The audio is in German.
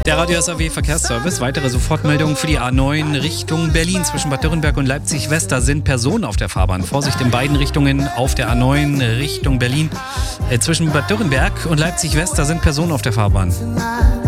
Der Radio SAW Verkehrsservice. Weitere Sofortmeldungen für die A9 Richtung Berlin. Zwischen Bad Dürrenberg und Leipzig-West. Da sind Personen auf der Fahrbahn. Vorsicht in beiden Richtungen auf der A9 Richtung Berlin. Zwischen Bad Dürrenberg und Leipzig-West. Da sind Personen auf der Fahrbahn.